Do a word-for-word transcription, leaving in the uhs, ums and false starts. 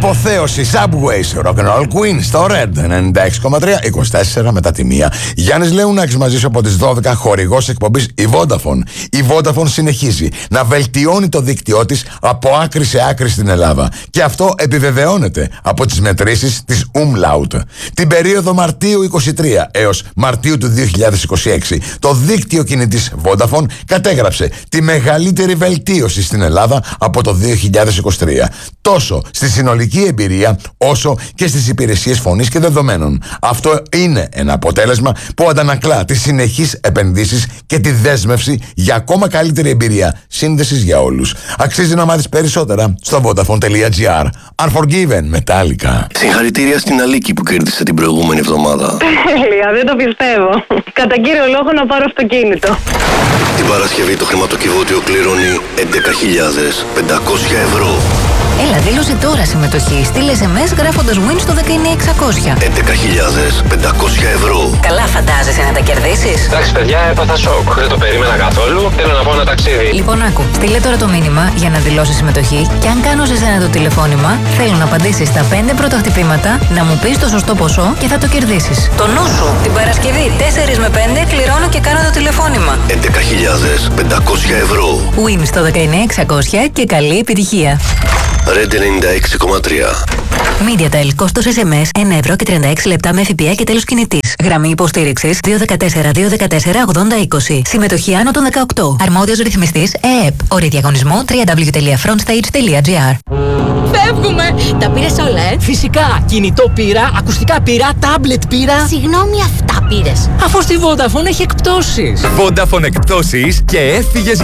Αποθέωση Subways Rock'n'Roll Queen στο Red ενενήντα έξι κόμμα τρία, είκοσι τέσσερα μετά τη μία. Γιάννης Λεουνάκης μαζί σου από τις δώδεκα, χορηγός εκπομπής η Vodafone. Η Vodafone συνεχίζει να βελτιώνει το δίκτυό της από άκρη σε άκρη στην Ελλάδα. Και αυτό επιβεβαιώνεται από τις μετρήσεις της Umlaut. Την περίοδο Μαρτίου είκοσι τρία έως Μαρτίου του δύο χιλιάδες είκοσι έξι, το δίκτυο κινητής Vodafone κατέγραψε τη μεγαλύτερη βελτίωση στην Ελλάδα από το δύο χιλιάδες είκοσι τρία. Τόσο στη συνολική εμπειρία όσο και στις υπηρεσίες φωνής και δεδομένων. Αυτό είναι ένα αποτέλεσμα που αντανακλά τις συνεχείς επενδύσεις και τη δέσμευση για ακόμα καλύτερη εμπειρία σύνδεσης για όλους. Αξίζει να μάθεις περισσότερα στο vodafone.gr. Unforgiven, Metallica. Συγχαρητήρια στην Αλίκη που κέρδισε την προηγούμενη εβδομάδα. Τέλεια, δεν το πιστεύω. Κατά κύριο λόγο να πάρω αυτοκίνητο. Την Παρασκευή το χρηματοκιβώτιο κληρώνει έντεκα χιλιάδες πεντακόσια ευρώ. Έλα, δήλωσε τώρα συμμετοχή. Στείλε ες εμ ες γράφοντας win στο δεκαεννιά εξακόσια. έντεκα χιλιάδες πεντακόσια ευρώ. Καλά φαντάζεσαι να τα κερδίσεις? Εντάξει παιδιά, έπαθα σοκ. Δεν το περίμενα καθόλου. Θέλω να πάω ένα ταξίδι. Λοιπόν, άκου. Στείλε τώρα το μήνυμα για να δηλώσεις συμμετοχή και αν κάνω σε σένα το τηλεφώνημα, θέλω να απαντήσεις στα πέντε πρώτα χτυπήματα, να μου πεις το σωστό ποσό και θα το κερδίσεις. Το νου σου. Την Παρασκευή τέσσερα με πέντε κληρώνω και κάνω το τηλεφώνημα. έντεκα χιλιάδες πεντακόσια ευρώ. Win στο δεκαεννιά εξακόσια και καλή επιτυχία. Red ενενήντα έξι κόμμα τρία. MediaTel, κόστος ες εμ ες ένα ευρώ και τριάντα έξι λεπτά με ΦΠΑ και τέλος κινητής. Γραμμή υποστήριξης δύο ένα τέσσερα δύο ένα τέσσερα ογδόντα είκοσι. Συμμετοχή άνω των δεκαοκτώ. Αρμόδιος ρυθμιστής ΕΕΠ. Όροι διαγωνισμού double-u double-u double-u τελεία frontstage τελεία gr. Φεύγουμε! Τα πήρες όλα, ε? Φυσικά! Κινητό πήρα, ακουστικά πήρα, τάμπλετ πήρα. Συγγνώμη, αυτά πήρες. Αφού στη Vodafone έχει εκπτώσεις. Vodafone εκπτώσεις και έφυγες